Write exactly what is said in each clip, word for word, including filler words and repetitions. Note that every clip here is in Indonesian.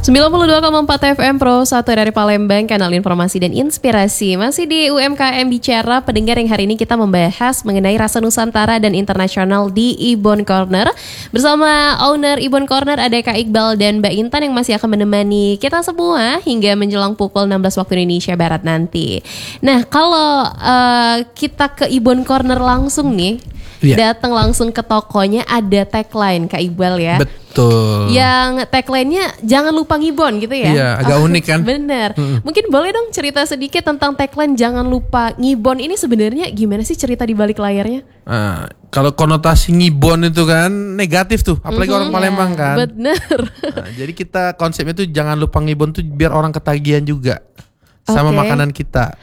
sembilan puluh dua koma empat F M Pro satu dari Palembang, kanal informasi dan inspirasi. Masih di U M K M Bicara, pendengar yang hari ini kita membahas mengenai rasa Nusantara dan internasional di Ibon Corner. Bersama owner Ibon Corner ada Kak Iqbal dan Mbak Intan yang masih akan menemani kita semua hingga menjelang pukul enam belas waktu Indonesia Barat nanti. Nah, kalau uh, kita ke Ibon Corner langsung nih, yeah. datang langsung ke tokonya, ada tagline Kak Iqbal ya. Betul. Yang tagline-nya jangan lupa ngibon gitu ya. Iya, agak unik kan. Bener. Mm-mm. Mungkin boleh dong cerita sedikit tentang tagline jangan lupa ngibon ini sebenarnya gimana sih cerita di balik layarnya? Nah, kalau konotasi ngibon itu kan negatif tuh, apalagi mm-hmm. orang Palembang kan. Bener. Nah, jadi kita konsepnya tuh jangan lupa ngibon tuh biar orang ketagihan juga sama okay. makanan kita.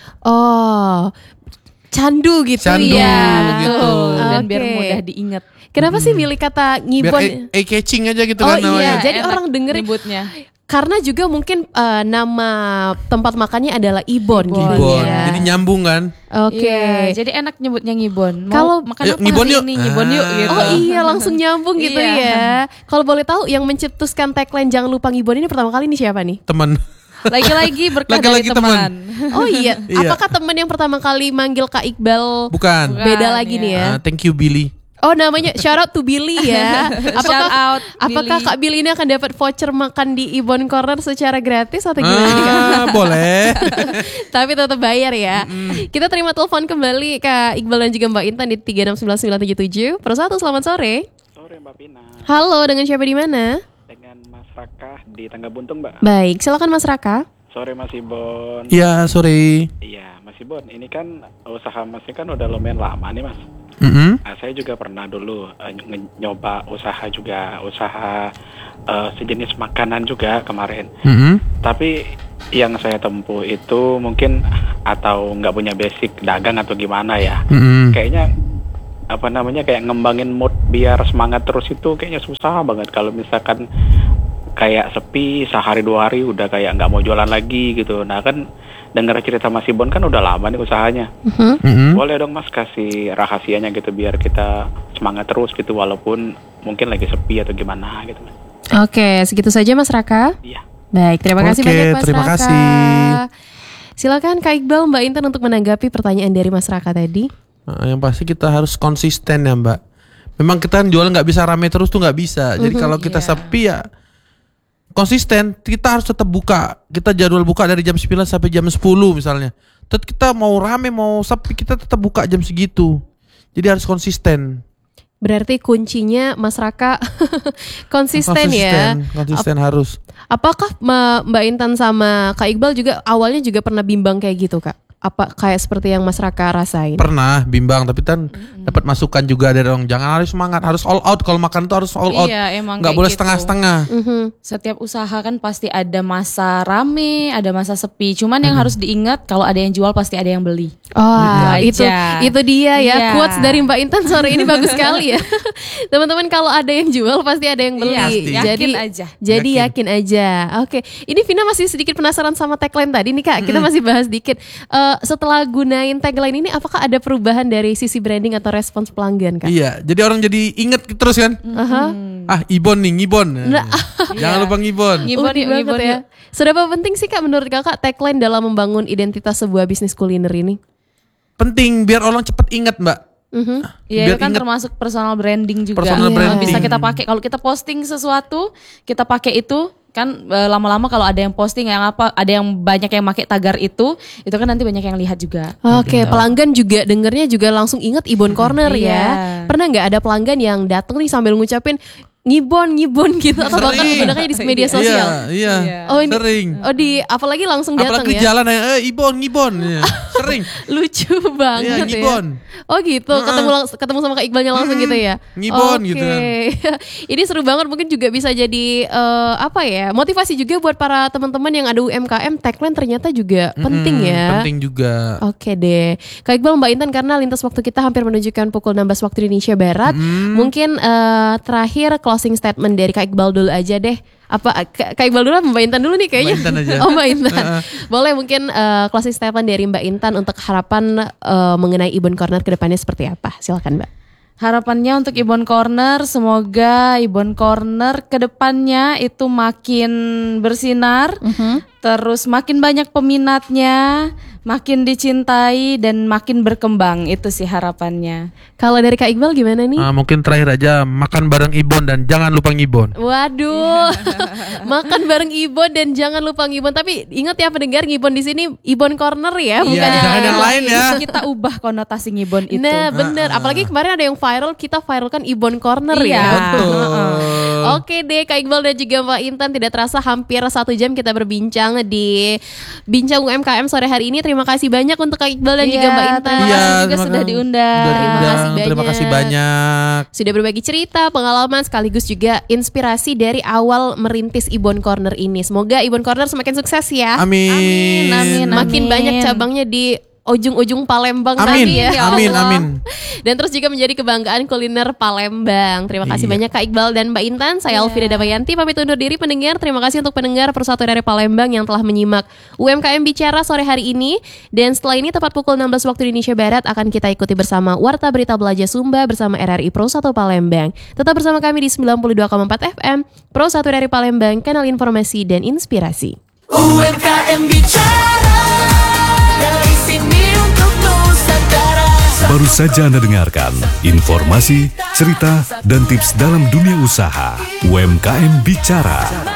Oh, candu gitu Candu, ya. gitu. Dan Okay. biar mudah diingat. Kenapa hmm. sih milih kata ngibon? Biar eye-catching aja gitu oh, kan namanya. iya, jadi Enak orang denger nyebutnya. karena juga mungkin uh, nama tempat makannya adalah Ibon, Ibon. gitu Ngibon. ya. Jadi nyambung kan. Oke. Okay. Iya, jadi enak nyebutnya ngibon. Mau Kalau makan Yuk, apa ngibon hari yuk. ini? Ngibon yuk Ah. gitu. Oh iya, langsung nyambung gitu Iya. ya. Kalau boleh tahu yang mencetuskan tagline jangan lupa ngibon ini pertama kali nih siapa nih? Temen. Lagi-lagi berkah Lagi-lagi dari teman. Oh iya, Iya. apakah teman yang pertama kali manggil Kak Iqbal? Bukan. Beda Bukan, lagi ya. nih ya. Ah, thank you Billy. Oh namanya shout out to Billy ya. Apakah, Shout out, apakah Billy. Kak Billy ini akan dapat voucher makan di Ibon Corner secara gratis atau gimana? Ah, boleh. Tapi tetap bayar ya. Mm-hmm. Kita terima telepon kembali Kak Iqbal dan juga Mbak Intan di tiga enam sembilan sembilan tujuh tujuh. Persatu, selamat sore. Sore Mbak Pina. Halo, dengan siapa di mana? Dengan Mas Raka di Tangga Buntung Mbak. Baik, silakan Mas Raka. Sore Mas Ibon. Iya, sorry. Iya Mas Ibon, ini kan usaha Mas ini kan udah lumayan lama nih Mas. Mm-hmm. Nah, saya juga pernah dulu uh, ny- nyoba usaha juga, usaha uh, sejenis makanan juga kemarin. Mm-hmm. Tapi yang saya tempuh itu mungkin atau nggak punya basic dagang atau gimana ya. Mm-hmm. Kayaknya apa namanya kayak ngembangin mood biar semangat terus itu kayaknya susah banget kalau misalkan kayak sepi sehari dua hari udah kayak nggak mau jualan lagi gitu. Nah kan dengar cerita Mas Ibon kan udah lama nih usahanya. Uh-huh. Mm-hmm. Boleh dong Mas kasih rahasianya gitu biar kita semangat terus gitu walaupun mungkin lagi sepi atau gimana gitu. Oke, segitu saja Mas Raka. Iya. Baik, terima kasih Oke, banyak Mas terima Raka. kasih. Silakan Kak Iqbal, Mbak Intan untuk menanggapi pertanyaan dari Mas Raka tadi. Nah, yang pasti kita harus konsisten ya Mbak. Memang kita jual nggak bisa rame terus tuh nggak bisa. Jadi Mhm, kalau kita iya. sepi ya konsisten. Kita harus tetap buka. Kita jadwal buka dari jam sembilan sampai jam sepuluh misalnya. Tetap kita mau rame mau sepi kita tetap buka jam segitu. Jadi harus konsisten. Berarti kuncinya Mas Raka konsisten, ya. Konsisten harus. Apakah Ma- Mbak Intan sama Kak Iqbal juga awalnya juga pernah bimbang kayak gitu Kak? Apa kayak seperti yang Mas Raka rasain? Pernah bimbang tapi kan mm-hmm. dapat masukan juga dari orang jangan harus semangat harus all out kalau makan tuh harus all out. Iya, emang nggak kayak boleh gitu. setengah-setengah. Mhm. Setiap usaha kan pasti ada masa rame, ada masa sepi. Cuman yang harus diingat kalau ada yang jual pasti ada yang beli. Oh, Gitu itu aja. itu dia ya. Iya. Quotes dari Mbak Intan sore ini bagus sekali ya. Teman-teman kalau ada yang jual pasti ada yang beli. Iya, pasti. Jadi yakin aja. Jadi Yakin. yakin, aja. Oke. Ini Vina masih sedikit penasaran sama tagline tadi nih Kak. Kita masih bahas dikit. Eh, setelah gunain tagline ini apakah ada perubahan dari sisi branding atau respons pelanggan Kak? Iya, jadi orang jadi inget terus kan. Aha. Ah, Ibon nih, ngibon. Nah, Jangan lupa ngibon. Ngibon Unik yuk, banget ngibon ya. yuk. Seberapa penting sih Kak menurut Kakak tagline dalam membangun identitas sebuah bisnis kuliner ini? Penting biar orang cepet inget, Mbak. Mhm. Iya, Biar itu kan inget. termasuk personal branding juga. Personal Iya. branding. Bisa kita pakai kalau kita posting sesuatu, kita pakai itu kan e, lama-lama kalau ada yang posting yang apa, ada yang banyak yang pakai tagar itu, itu kan nanti banyak yang lihat juga. Oke, pelanggan juga dengernya juga langsung inget Ibon Corner Iya. ya. Pernah nggak ada pelanggan yang datang nih sambil ngucapin ngibon ngibon gitu atau bahkan Sering. menggunakannya di media sosial? Iya, iya. Iya. Oh ini, Sering. oh di apalagi langsung datang Apalagi ya. jalan eh Ibon, ngibon. Iya. Sering. Lucu Iya, banget ya. ngibon. Oh gitu, ketemu langs- ketemu sama Kak Iqbalnya langsung gitu ya. Ngibon Oke. gitu kan. Ini seru banget, mungkin juga bisa jadi eh, apa ya? Motivasi juga buat para teman-teman yang ada U M K M, tagline ternyata juga penting Mm, ya. Penting juga. Oke deh, Kak Iqbal, Mbak Intan, karena lintas waktu kita hampir menunjukkan pukul enam belas waktu Indonesia Barat, mungkin eh, terakhir closing statement dari Kak Iqbal dulu aja deh. Apa Kak Kak Iqbal dulu, apa Mbak Intan dulu nih kayaknya? Mbak Intan aja. Oh Mbak Intan, boleh mungkin eh, closing statement dari Mbak Intan untuk harapan eh, mengenai Ibon Corner kedepannya seperti apa? Silakan Mbak. Harapannya untuk Ibon Corner, semoga Ibon Corner ke depannya itu makin bersinar, terus makin banyak peminatnya, makin dicintai dan makin berkembang. Itu sih harapannya. Kalau dari Kak Iqbal gimana nih? Ah, mungkin terakhir aja, makan bareng Ibon dan jangan lupa ngibon. Waduh, makan bareng Ibon dan jangan lupa ngibon. Tapi ingat ya pendengar, ngibon di sini Ibon Corner ya, bukan Iya, yang jangan yang lain ya. Kita ubah konotasi ngibon itu. Nah bener, apalagi kemarin ada yang viral, kita viralkan Ibon Corner Iya. ya. Betul. Oke deh Kak Iqbal dan juga Mbak Intan, tidak terasa hampir satu jam kita berbincang di Bincang U M K M sore hari ini. Terima kasih banyak untuk Kak Iqbal dan Iya, juga Mbak Intan. terima kasih juga terima sudah kasih. diundang. Sudah Terima diundang. kasih Terima banyak. kasih banyak. Sudah berbagi cerita, pengalaman sekaligus juga inspirasi dari awal merintis Ibon Corner ini. Semoga Ibon Corner semakin sukses ya. Amin. Amin, amin. Makin banyak cabangnya di ujung-ujung Palembang Amin. tadi ya. Ya Amin, Allah. amin. Dan terus juga menjadi kebanggaan kuliner Palembang. Terima kasih Iya. banyak Kak Iqbal dan Mbak Intan. Saya Alvira Damayanti pamit undur diri pendengar. Terima kasih untuk pendengar Persatu dari Palembang yang telah menyimak U M K M Bicara sore hari ini. Dan setelah ini tepat pukul enam belas waktu Indonesia Barat akan kita ikuti bersama Warta Berita Belajar Sumba bersama R R I Pro satu Palembang. Tetap bersama kami di sembilan puluh dua koma empat F M Pro satu dari Palembang, kanal informasi dan inspirasi. U M K M Bicara dari sini untuk Nusantara. Baru saja Anda dengarkan informasi, cerita, dan tips dalam dunia usaha. U M K M Bicara.